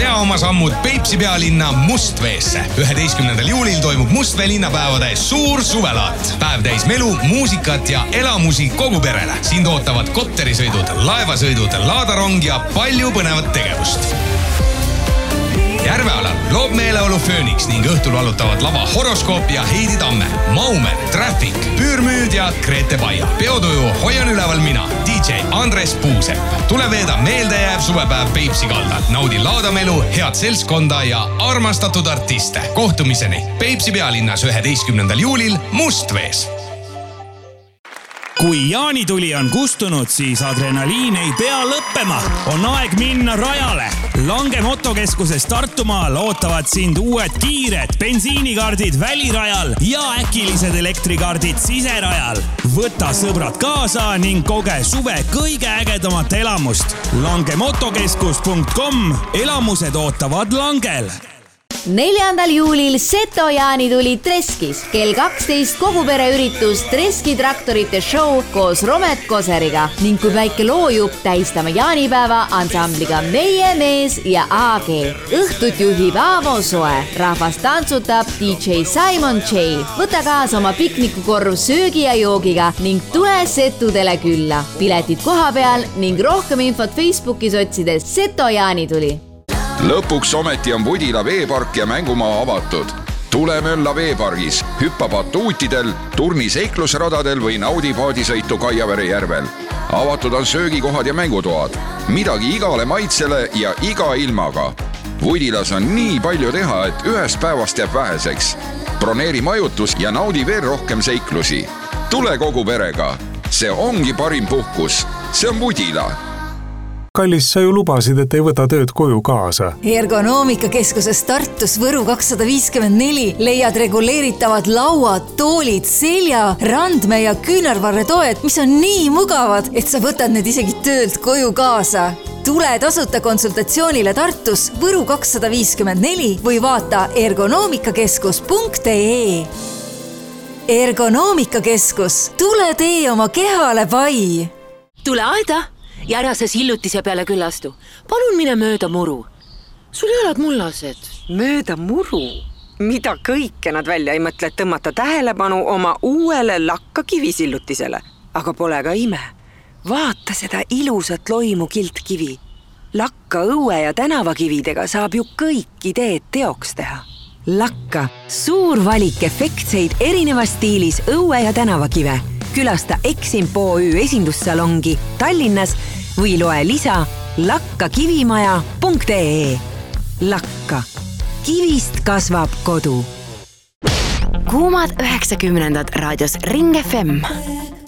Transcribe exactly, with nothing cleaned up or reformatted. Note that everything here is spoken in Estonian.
sea oma sammud Peipsi pealinna Mustveesse. üheteistkümnendal juulil toimub Mustvee linnapäevade suur suvelaat. Päev täis melu, muusikat ja elamusi kogu perele. Sind ootavad kotterisõidud, laevasõidud, laadarong ja palju põnevat tegevust. Järvealal loob meeleolu Phoenix ning õhtul valutavad lava Horoskoop ja Heidi Tamme, Maumen, Traffic, Püürmüüd ja Grete Baia. Peotuju hoian üleval mina, D J Andres Puusepp. Tule veeda meeldejääv suvepäev Peipsi kaldal. Naudi laadamelu, head seltskonda ja armastatud artiste. Kohtumiseni Peipsi pealinnas üheteistkümnendal juulil Mustvees. Kui jaanituli on kustunud, siis adrenaliin ei pea lõppema. On aeg minna rajale. Lange motokeskuses Tartumaal ootavad sind uued kiired bensiinikaardid välirajal ja äkilised elektrikaardid siserajal. Võta sõbrad kaasa ning koge suve kõige ägedamat elamust. langemotokeskus punkt com. Elamused ootavad Langel. neljandal juulil Seto jaanituli Treskis. Kell kaksteist kogu pere üritus Treski traktorite show koos Romet Koseriga. Ning kui väike loojub, tähistame jaanipäeva ansambliga Meie Mees ja A G. Õhtut juhib Aavo Soe. Rahvas tantsutab D J Simon J. Võta kaasa oma piknikukorv söögi ja joogiga ning tule Setudele külla. Piletid koha peal ning rohkem infot Facebookis otsides Seto jaanituli. Lõpuks ometi on Vudila veepark ja mängumaa avatud. Tule mölla veepargis, hüppa batuutidel, turni seiklusradadel või naudi paadisõitu Kaiavere järvel. Avatud on söögikohad ja mängutoad. Midagi igale maitsele ja iga ilmaga. Vudilas on nii palju teha, et ühest päevast jääb väheseks. Broneeri majutus ja naudi veel rohkem seiklusi. Tule kogu perega. See ongi parim puhkus. See on Vudila. Kallis, sa ju lubasid, et ei võta tööd koju kaasa. Ergonoomikakeskuses Tartus Võru kakssada viiskümmend neli leiad reguleeritavad lauad, toolid, selja, randme ja küünarvarretoed, mis on nii mugavad, et sa võtad need isegi töölt koju kaasa. Tule tasuta konsultatsioonile Tartus Võru kakssada viiskümmend neli või vaata ergonoomikakeskus punkt ee. Ergonoomikakeskus. Tule tee oma kehale pai. Tule aeda ja ära sa sillutise peale küllastu. Palun mine mööda muru. Sul jalad mullased. Mööda muru? Mida kõike nad välja ei mõtle tõmmata tähelepanu oma uuele lakka kivisillutisele. Aga pole ka ime. Vaata seda ilusat loimu kiltkivi. Lakka õue ja tänavakividega saab ju kõik ideed teoks teha. Lakka. Suur valik efektseid erinevas stiilis õue ja tänavakive. Külasta Eximp O Ü esindussalongi Tallinnas või loe lisa lakkakivimaja punkt ee. Lakka. Kivist kasvab kodu. Kuumad üheksakümnendad raadios Ring F M.